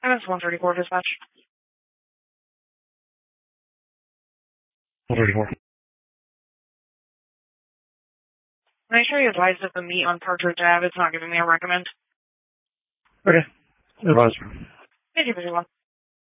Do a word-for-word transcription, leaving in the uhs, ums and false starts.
Evans one thirty-four dispatch. one thirty-four. Make sure you advise of the meet on Partridge Ave. It's not giving me a recommend. Okay. Advise. Thank you, visual.